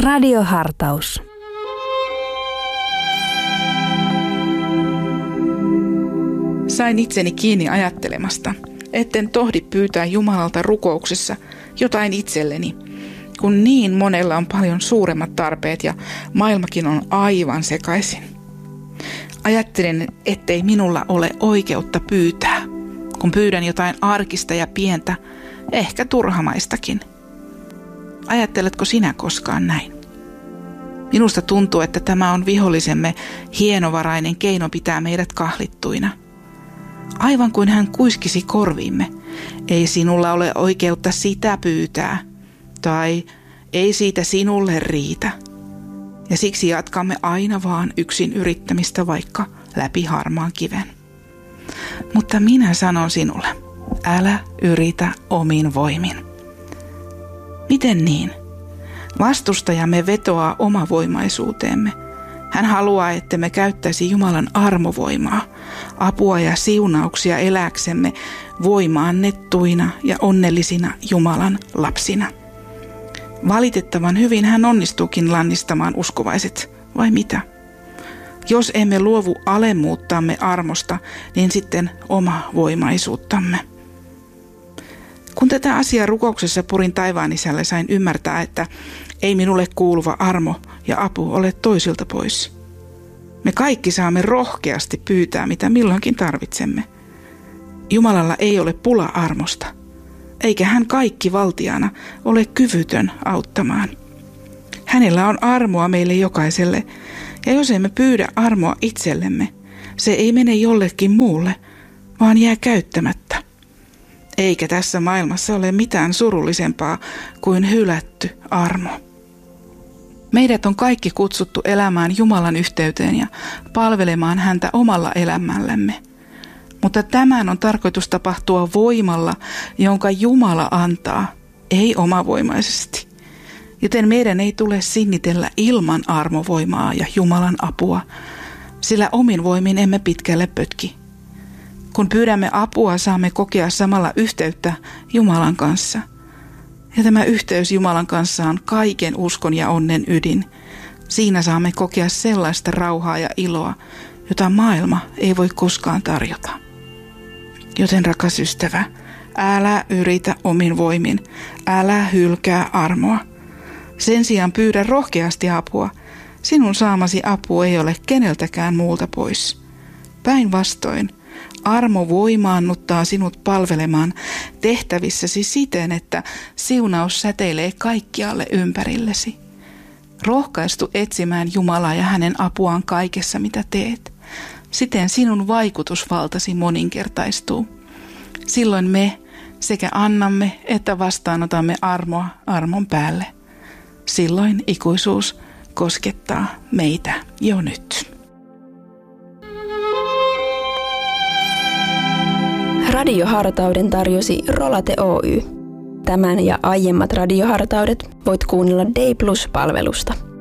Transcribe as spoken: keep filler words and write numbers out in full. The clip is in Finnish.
Radiohartaus. Sain itseni kiinni ajattelemasta, etten tohdi pyytää Jumalalta rukouksessa jotain itselleni, kun niin monella on paljon suuremmat tarpeet ja maailmakin on aivan sekaisin. Ajattelin, ettei minulla ole oikeutta pyytää, kun pyydän jotain arkista ja pientä, ehkä turhamaistakin. Ajatteletko sinä koskaan näin? Minusta tuntuu, että tämä on vihollisemme hienovarainen keino pitää meidät kahlittuina. Aivan kuin hän kuiskisi korviimme, ei sinulla ole oikeutta sitä pyytää, tai ei siitä sinulle riitä. Ja siksi jatkamme aina vaan yksin yrittämistä vaikka läpi harmaan kiven. Mutta minä sanon sinulle, älä yritä omin voimin. Miten niin? Vastustajamme vetoaa omavoimaisuuteemme. Hän haluaa, että me käyttäisi Jumalan armovoimaa, apua ja siunauksia eläksemme voimaannettuina ja onnellisina Jumalan lapsina. Valitettavan hyvin hän onnistuukin lannistamaan uskovaiset, vai mitä? Jos emme luovu alemmuuttamme armosta, niin sitten oma voimaisuuttamme. Kun tätä asiaa rukouksessa purin taivaan isälle, sain ymmärtää, että ei minulle kuuluva armo ja apu ole toisilta pois. Me kaikki saamme rohkeasti pyytää, mitä milloinkin tarvitsemme. Jumalalla ei ole pula armosta, eikä hän kaikki valtiana ole kyvytön auttamaan. Hänellä on armoa meille jokaiselle, ja jos emme pyydä armoa itsellemme, se ei mene jollekin muulle, vaan jää käyttämättä. Eikä tässä maailmassa ole mitään surullisempaa kuin hylätty armo. Meidät on kaikki kutsuttu elämään Jumalan yhteyteen ja palvelemaan häntä omalla elämällämme. Mutta tämän on tarkoitus tapahtua voimalla, jonka Jumala antaa, ei omavoimaisesti. Joten meidän ei tule sinnitellä ilman armovoimaa ja Jumalan apua, sillä omin voimin emme pitkälle pötki. Kun pyydämme apua, saamme kokea samalla yhteyttä Jumalan kanssa. Ja tämä yhteys Jumalan kanssa on kaiken uskon ja onnen ydin. Siinä saamme kokea sellaista rauhaa ja iloa, jota maailma ei voi koskaan tarjota. Joten rakas ystävä, älä yritä omin voimin, älä hylkää armoa. Sen sijaan pyydä rohkeasti apua. Sinun saamasi apu ei ole keneltäkään muulta pois. Päinvastoin, armo voimaannuttaa sinut palvelemaan tehtävissäsi siten, että siunaus säteilee kaikkialle ympärillesi. Rohkaistu etsimään Jumalaa ja hänen apuaan kaikessa, mitä teet. Siten sinun vaikutusvaltasi moninkertaistuu. Silloin me sekä annamme että vastaanotamme armoa armon päälle. Silloin ikuisuus koskettaa meitä jo nyt. Radiohartauden tarjosi Rolate Oy. Tämän ja aiemmat radiohartaudet voit kuunnella Day Plus-palvelusta.